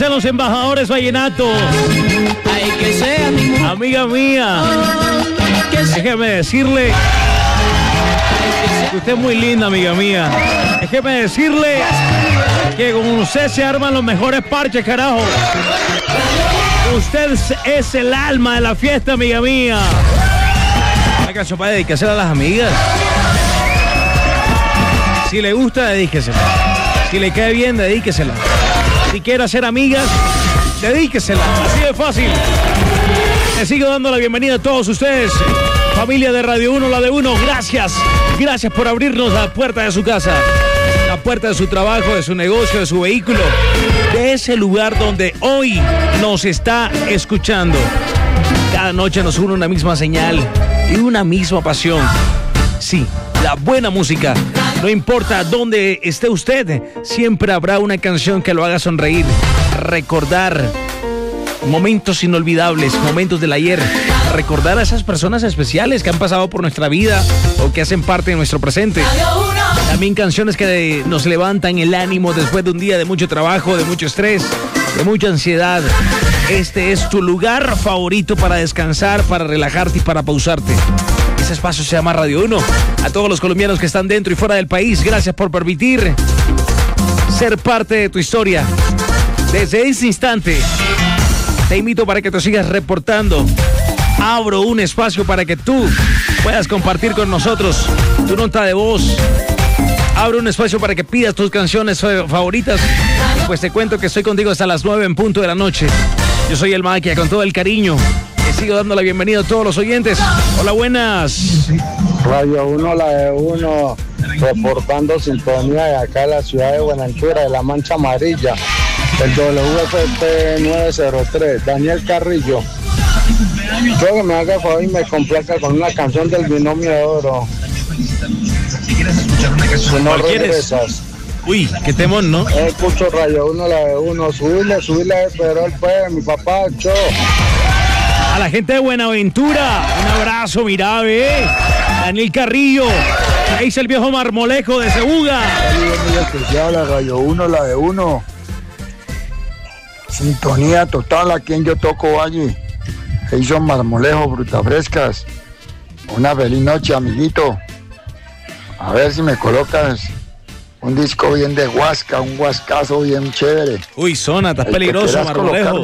llegan los embajadores vallenatos. Ay, que sea mi mujer. Amiga mía, déjeme decirle que usted es muy linda, amiga mía. Déjeme decirle que con usted se arman los mejores parches, carajo. Usted es el alma de la fiesta, amiga mía. Una canción para dedicársela a las amigas. Si le gusta, dedíquesela. Si le cae bien, dedíquesela. Si quiere hacer amigas, dedíquesela. Así de fácil. Les sigo dando la bienvenida a todos ustedes. Familia de Radio 1, la de uno. Gracias. Gracias por abrirnos la puerta de su casa. La puerta de su trabajo, de su negocio, de su vehículo. De ese lugar donde hoy nos está escuchando. Cada noche nos une una misma señal y una misma pasión. Sí, la buena música. No importa dónde esté usted, siempre habrá una canción que lo haga sonreír, recordar momentos inolvidables, momentos del ayer, recordar a esas personas especiales que han pasado por nuestra vida o que hacen parte de nuestro presente. También canciones que nos levantan el ánimo después de un día de mucho trabajo, de mucho estrés, de mucha ansiedad. Este es tu lugar favorito para descansar, para relajarte y para pausarte. Ese espacio se llama Radio 1. A todos los colombianos que están dentro y fuera del país, gracias por permitir ser parte de tu historia. Desde este instante, te invito para que te sigas reportando. Abro un espacio para que tú puedas compartir con nosotros tu nota de voz. Abro un espacio para que pidas tus canciones favoritas. Y pues te cuento que estoy contigo hasta las 9 en punto de la noche. Yo soy el Maquia, con todo el cariño. Les sigo dando la bienvenida a todos los oyentes. Hola, buenas. Radio 1, la de uno, reportando sintonía de acá de la ciudad de Buenaventura, de la Mancha Amarilla. El WFP 903, Daniel Carrillo. Quiero que me haga favor y me complazca con una canción del Binomio de Oro. Si no regresas. Uy, qué temón, ¿no? Escucho Radio 1, la de uno. Subirle, pero él puede, mi papá, yo. A la gente de Buenaventura, un abrazo, mira, ve. Daniel Carrillo, ahí dice el viejo Marmolejo de Cebuga. Muy especial a Radio 1, la de uno. Sintonía total a quien yo toco allí. Jason Marmolejo, Frutas Frescas. Una feliz noche, amiguito. A ver si me colocas un disco bien de Huasca, un huascazo bien chévere. Uy, Zona, estás peligroso, Marmolejo.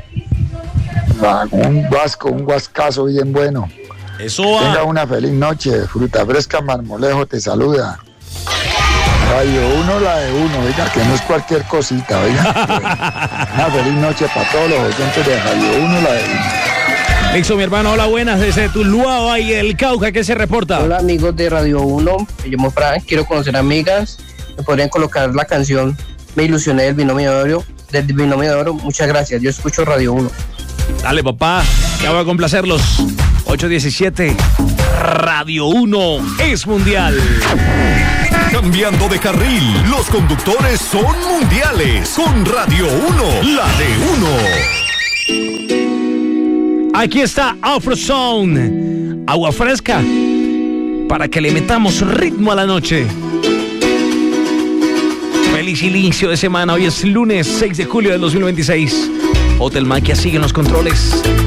Un huascazo bien bueno. Eso va. Tenga una feliz noche. Fruta Fresca Marmolejo te saluda. Radio 1, la de uno, oiga, que no es cualquier cosita, oiga. Una feliz noche para todos los oyentes de Radio 1, la de uno. Listo, mi hermano, hola, buenas, desde Tuluá y el Cauca, ¿qué se reporta? Hola, amigos de Radio 1, me llamo Fran, quiero conocer amigas, me podrían colocar la canción Me ilusioné del Binomio de Oro, muchas gracias, yo escucho Radio 1. Dale, papá, ya voy a complacerlos. 8:17, Radio 1 es mundial. Cambiando de carril, los conductores son mundiales. Con Radio 1, la de uno. Aquí está Afro Zone, agua fresca, para que le metamos ritmo a la noche. Feliz inicio de semana, hoy es lunes 6 de julio del 2026. Hotel Maquia sigue en los controles.